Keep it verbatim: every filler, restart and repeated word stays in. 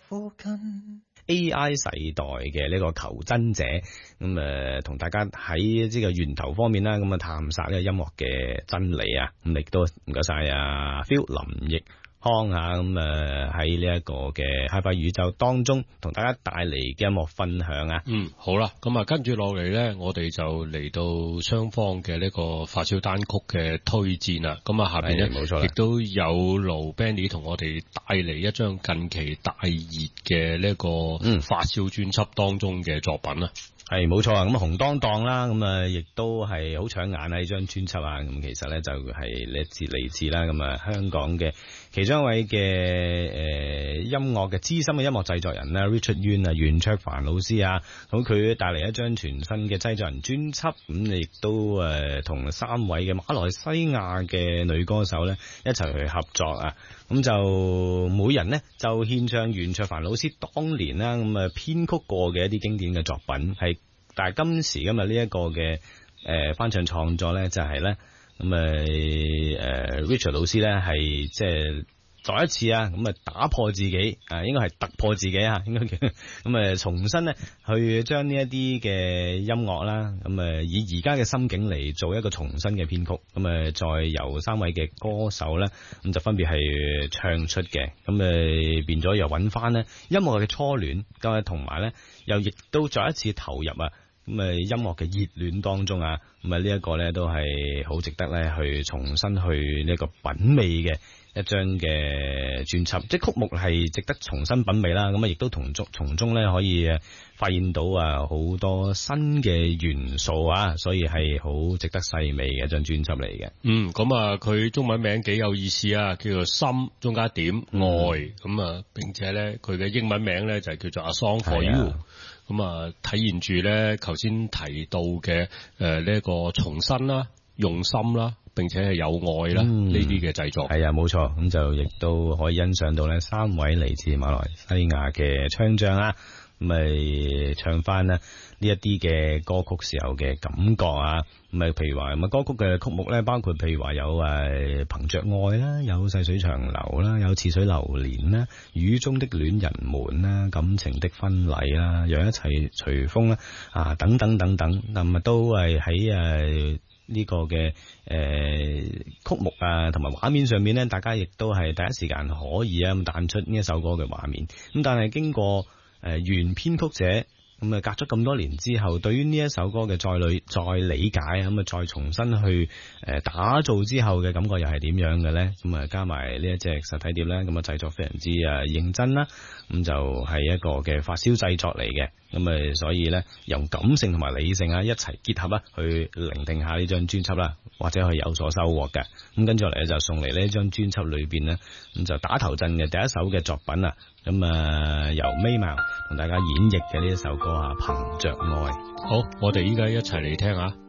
附近。A I 世代嘅呢個求真者，咁誒同大家喺呢個源頭方面啦，咁啊探索呢個音樂嘅真理啊，咁亦都唔該晒啊 Phil 林奕康啊，咁誒喺呢一個嘅 Hi-Fi 宇宙當中，同大家帶嚟嘅音樂分享啊。 嗯，好啦，咁啊跟住落嚟咧，我哋就嚟到雙方嘅呢個發燒單曲嘅推薦啦。咁啊下邊咧， 冇錯啦， 亦都有盧 Benny 同我哋帶嚟一張近期大熱嘅呢個發燒專輯當中嘅作品啦。 係冇錯啊，咁紅當當啦，咁啊亦都係好搶眼啊！呢張專輯啊，咁其實咧就係嚟自嚟自啦，咁啊香港嘅其中一位嘅誒、呃、音樂嘅資深嘅音樂製作人啦 Richard Yuen 啊，袁卓凡老師啊，咁佢帶嚟一張全新嘅製作人專輯，咁亦都誒同三位嘅馬來西亞嘅女歌手咧一齊去合作啊，咁就每人呢，就獻唱袁卓凡老師當年啦，咁啊編曲過嘅一啲經典嘅作品係。但係今時今日呢一個嘅誒翻唱創作咧，就係咧咁誒誒 Richard 老師咧係即係再一次啊，咁啊打破自己啊，應該係突破自己啊，應該叫咁誒重新咧去將呢一啲嘅音樂啦，咁誒以而家嘅心境嚟做一個重新嘅編曲，咁誒再由三位嘅歌手咧，咁就分別係唱出嘅，咁誒變咗又揾翻咧音樂嘅初戀，咁啊同埋咧又亦都再一次投入啊。咁啊，音樂嘅熱戀當中啊，咁啊呢一個咧都係好值得咧去重新去呢個品味嘅一張嘅專輯，即係曲目係值得重新品味啦。咁啊，亦都同中從中咧可以誒發現到啊好多新嘅元素啊，所以係好值得細味嘅一張專輯嚟嘅。 嗯，咁啊，佢中文名幾有意思啊，叫做心中間點愛，咁、嗯、啊，並且咧佢嘅英文名咧就係叫做 A Song for You。咁啊，體現住咧，頭先提到嘅誒呢一個重新啦、用心啦，並且係有愛啦呢啲嘅製作。 係啊，冇錯，咁就亦都可以欣賞到咧三位嚟自馬來西亞嘅唱將啦，咁咪唱翻呢一啲嘅歌曲時候嘅感覺啊，咁咪譬如話咁啊歌曲嘅曲目咧，包括譬如話有誒憑着愛啦，有細水長流啦，有似水流年啦，雨中的戀人們啦，感情的婚禮啦，讓一切隨風啦，啊等等等等，咁啊都係喺誒呢個嘅誒、呃、曲目啊同埋畫面上面咧，大家亦都係第一時間可以啊咁彈出呢一首歌嘅畫面，咁但係經過誒、呃、原編曲者。咁啊，隔咗咁多年之後，對於呢一首歌嘅再理再理解，咁啊，再重新去誒打造之後嘅感覺又係點樣嘅咧？咁啊，加埋呢一隻實體碟咧，咁啊，製作非常之啊認真啦，咁就係一個嘅發燒製作嚟嘅，咁啊，所以咧，由感性同埋理性啊一齊結合啊，去聆聽下呢張專輯啦，或者去有所收穫嘅。咁跟住落嚟就送嚟呢張專輯裏邊咧，咁就打頭陣嘅第一首嘅作品啊，咁啊由 Maymao 同大家演繹嘅呢一首歌啊，憑着愛。 好，我哋依家一齊嚟聽下。